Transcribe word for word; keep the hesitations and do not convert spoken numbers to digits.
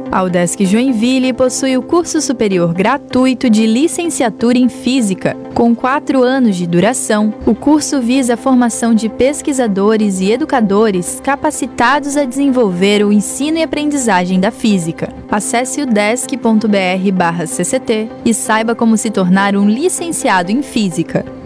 A UDESC Joinville possui o curso superior gratuito de licenciatura em Física. Com quatro anos de duração, o curso visa a formação de pesquisadores e educadores capacitados a desenvolver o ensino e aprendizagem da física. Acesse udesc ponto br barra cct e saiba como se tornar um licenciado em Física.